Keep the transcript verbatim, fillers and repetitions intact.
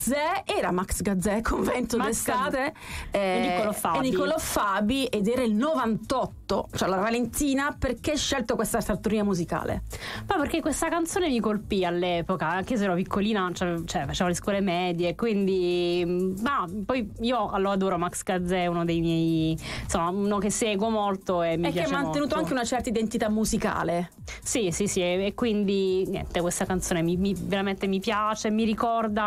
Gazzè, era Max Gazzè, Convento Max d'estate, e Niccolò Fabi. e Niccolò Fabi, ed era il novantotto, cioè la Valentina. Perché hai scelto questa sartoria musicale? Ma perché questa canzone mi colpì all'epoca, anche se ero piccolina, cioè, cioè facevo le scuole medie, quindi ma poi io lo adoro. Max Gazzè è uno dei miei, insomma, uno che seguo molto e mi e piace che ha mantenuto molto. anche una certa identità musicale. Sì, sì, sì, e quindi niente, questa canzone mi, mi, veramente mi piace, mi ricorda